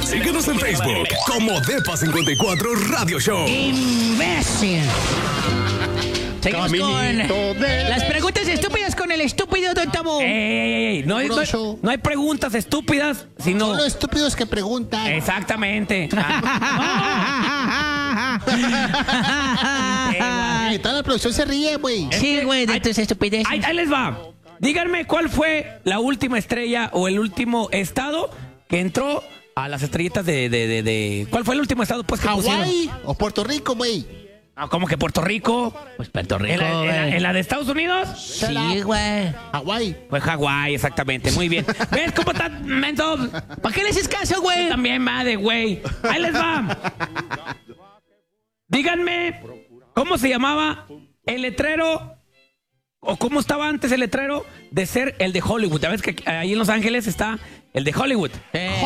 Síguenos en Facebook como Depa54 Radio Show. ¡Imbécil! Seguimos con las preguntas estúpidas con el estúpido Don Tabo. ¡Ey! No hay preguntas estúpidas, sino... Son los estúpidos que preguntan. Exactamente. Y toda la producción se ríe, güey. Sí, güey, de tus estupideces. Ahí les va. Díganme cuál fue la última estrella o el último estado que entró a las estrellitas de... ¿Cuál fue el último estado pues que ¿Hawái o Puerto Rico, güey? Ah, ¿cómo que Puerto Rico? Pues Puerto Rico, ¿En la de Estados Unidos? Sí, güey. Hawái. Pues Hawái, exactamente. Muy bien. ¿Ves cómo está, menso? ¿Para qué le haces caso, güey? También va de güey. Ahí les va. Díganme, ¿cómo se llamaba el letrero o cómo estaba antes el letrero de ser el de Hollywood? Ya ves que ahí en Los Ángeles está el de Hollywood.